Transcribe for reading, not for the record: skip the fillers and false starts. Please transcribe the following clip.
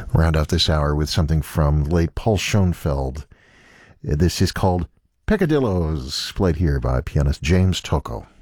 Round off this hour with something from late Paul Schoenfeld. This is called Peccadillos, played here by pianist James Tocco.